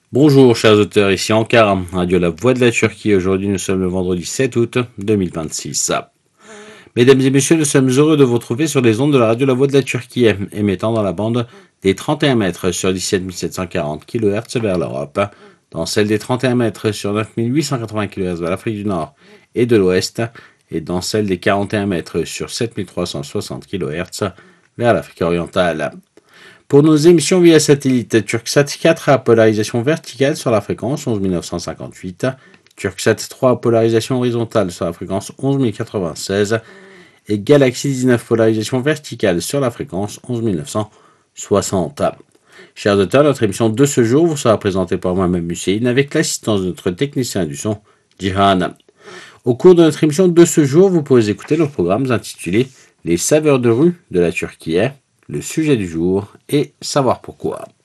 Bonjour chers auteurs, ici Ankara, Radio La Voix de la Turquie. Aujourd'hui nous sommes le vendredi 7 août 2026. Mesdames et messieurs, nous sommes heureux de vous retrouver sur les ondes de la Radio La Voix de la Turquie, émettant dans la bande des 31 mètres sur 17 740 kHz vers l'Europe, dans celle des 31 mètres sur 9 880 kHz vers l'Afrique du Nord et de l'Ouest, et dans celle des 41 mètres sur 7 360 kHz vers l'Afrique orientale. Pour nos émissions via satellite, Turksat 4 à polarisation verticale sur la fréquence 11 958, Turksat 3 à polarisation horizontale sur la fréquence 11 096 et Galaxy 19 polarisation verticale sur la fréquence 11 960. Chers auteurs, notre émission de ce jour vous sera présentée par moi-même Hussein avec l'assistance de notre technicien du son, Jihan. Au cours de notre émission de ce jour, vous pourrez écouter nos programmes intitulés Les saveurs de rue de la Turquie, le sujet du jour et savoir pourquoi.